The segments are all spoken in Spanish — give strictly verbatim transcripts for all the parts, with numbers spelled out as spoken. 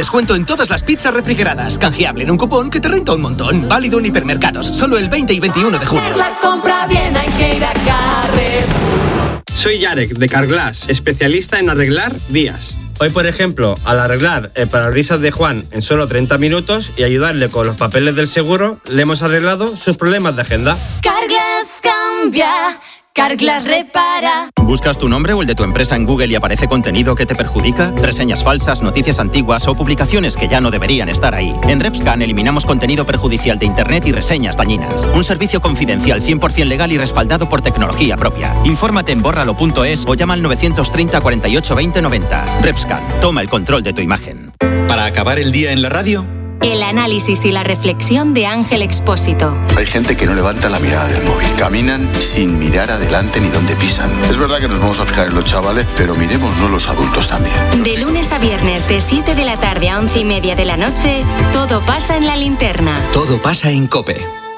descuento en todas las pizzas refrigeradas. Canjeable en un cupón que te renta un montón. Válido en hipermercados, solo el veinte y veintiuno de junio. La compra bien, hay que ir a Carrefour. Soy Yarek, de Carglass, especialista en arreglar vías. Hoy, por ejemplo, al arreglar el parabrisas de Juan en solo treinta minutos y ayudarle con los papeles del seguro, le hemos arreglado sus problemas de agenda. Carglass cambia, Carglass repara. ¿Buscas tu nombre o el de tu empresa en Google y aparece contenido que te perjudica? Reseñas falsas, noticias antiguas o publicaciones que ya no deberían estar ahí. En RepScan eliminamos contenido perjudicial de Internet y reseñas dañinas. Un servicio confidencial cien por ciento legal y respaldado por tecnología propia. Infórmate en bórralo punto es o llama al novecientos treinta, cuarenta y ocho, veinte, noventa. RepScan, toma el control de tu imagen. Para acabar el día en la radio, el análisis y la reflexión de Ángel Expósito. Hay gente que no levanta la mirada del móvil. Caminan sin mirar adelante ni donde pisan. Es verdad que nos vamos a fijar en los chavales, pero miremosnos los adultos también. De lunes a viernes, de siete de la tarde a once y media de la noche, todo pasa en La Linterna. Todo pasa en COPE.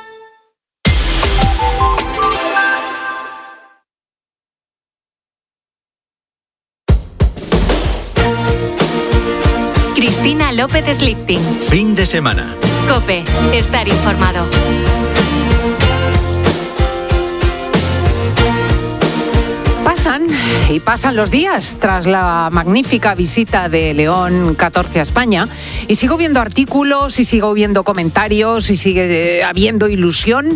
Cristina López Slichting. Fin de semana. COPE. Estar informado. Pasan y pasan los días tras la magnífica visita de León catorce a España y sigo viendo artículos y sigo viendo comentarios y sigue habiendo ilusión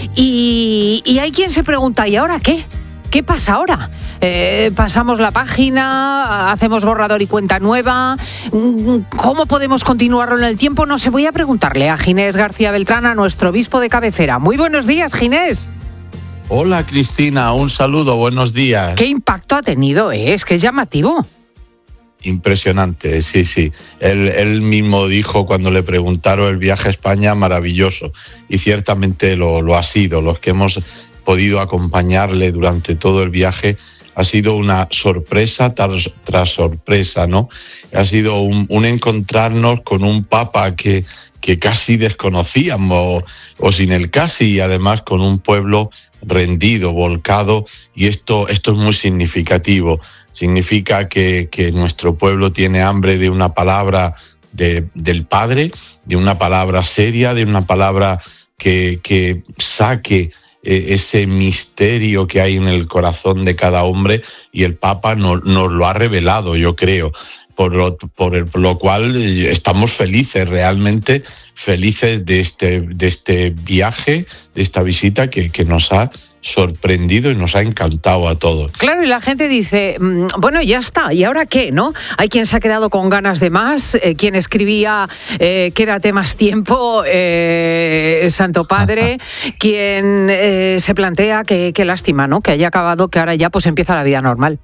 y, y hay quien se pregunta, ¿y ahora qué? ¿Qué pasa ahora? Eh, pasamos la página, hacemos borrador y cuenta nueva. ¿Cómo podemos continuarlo en el tiempo? No sé, voy a preguntarle a Ginés García Beltrán, a nuestro obispo de cabecera. Muy buenos días, Ginés. Hola, Cristina, un saludo, buenos días. ¿Qué impacto ha tenido? Eh? Es que es llamativo. Impresionante, sí, sí. Él, él mismo dijo cuando le preguntaron el viaje a España, maravilloso. Y ciertamente lo, lo ha sido. Los que hemos podido acompañarle durante todo el viaje, ha sido una sorpresa tras, tras sorpresa, ¿no? Ha sido un, un encontrarnos con un papa que, que casi desconocíamos, o, o sin el casi, y además con un pueblo rendido, volcado, y esto, esto es muy significativo. Significa que, que nuestro pueblo tiene hambre de una palabra de, del Padre, de una palabra seria, de una palabra que, que saque ese misterio que hay en el corazón de cada hombre, y el Papa nos, nos lo ha revelado, yo creo, por lo, por, el, por lo cual estamos felices, realmente felices de este, de este viaje, de esta visita que, que nos ha sorprendido y nos ha encantado a todos. Claro, y la gente dice, bueno, ya está, ¿y ahora qué, no? Hay quien se ha quedado con ganas de más, eh, quien escribía, eh, quédate más tiempo, eh, Santo Padre, quien eh, se plantea que qué lástima, ¿no? Que haya acabado, que ahora ya pues empieza la vida normal.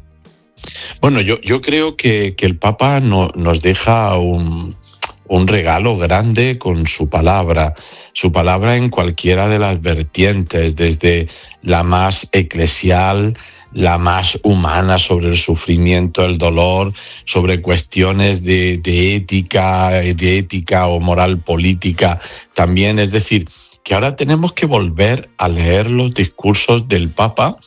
Bueno, yo, yo creo que, que el Papa no, nos deja un... un regalo grande con su palabra, su palabra en cualquiera de las vertientes, desde la más eclesial, la más humana sobre el sufrimiento, el dolor, sobre cuestiones de, de ética, de ética o moral política también. Es decir, que ahora tenemos que volver a leer los discursos del Papa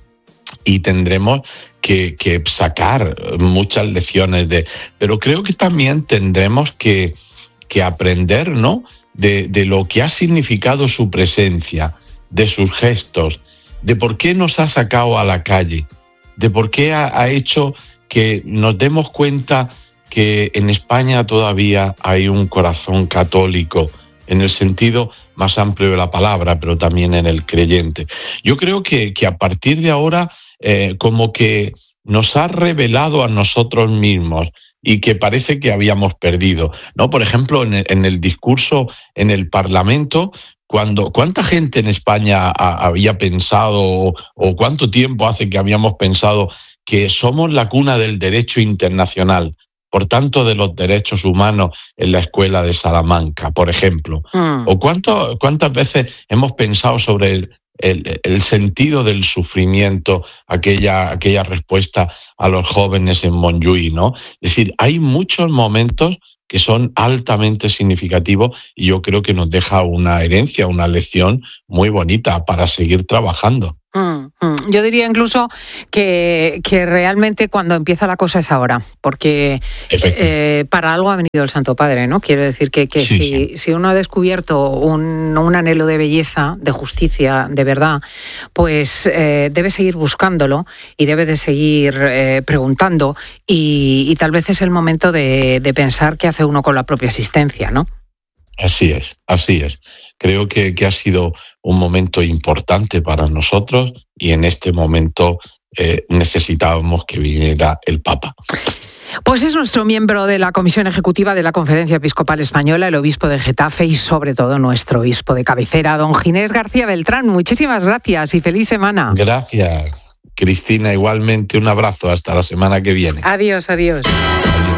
y tendremos que, que sacar muchas lecciones de, pero creo que también tendremos que, que aprender, ¿no?, de, de lo que ha significado su presencia, de sus gestos, de por qué nos ha sacado a la calle, de por qué ha, ha hecho que nos demos cuenta que en España todavía hay un corazón católico, en el sentido más amplio de la palabra, pero también en el creyente. Yo creo que, que a partir de ahora, eh, como que nos ha revelado a nosotros mismos y que parece que habíamos perdido, ¿no? Por ejemplo, en el, en el discurso en el Parlamento, cuando ¿cuánta gente en España a, había pensado, o, o cuánto tiempo hace que habíamos pensado que somos la cuna del derecho internacional? Por tanto, de los derechos humanos en la escuela de Salamanca, por ejemplo. Mm. ¿O cuánto, cuántas veces hemos pensado sobre el, el, el sentido del sufrimiento, aquella, aquella respuesta a los jóvenes en Montjuïc, ¿no? Es decir, hay muchos momentos que son altamente significativos y yo creo que nos deja una herencia, una lección muy bonita para seguir trabajando. Mm, mm. Yo diría incluso que, que realmente cuando empieza la cosa es ahora, porque eh, para algo ha venido el Santo Padre, ¿no? Quiero decir que, que sí, si, sí. si uno ha descubierto un, un anhelo de belleza, de justicia, de verdad, pues eh, debe seguir buscándolo y debe de seguir eh, preguntando y, y tal vez es el momento de, de pensar qué hace uno con la propia existencia, ¿no? Así es, así es. Creo que, que ha sido un momento importante para nosotros y en este momento eh, necesitábamos que viniera el Papa. Pues es nuestro miembro de la Comisión Ejecutiva de la Conferencia Episcopal Española, el obispo de Getafe y sobre todo nuestro obispo de cabecera, don Ginés García Beltrán. Muchísimas gracias y feliz semana. Gracias, Cristina. Igualmente un abrazo hasta la semana que viene. Adiós, adiós. Adiós.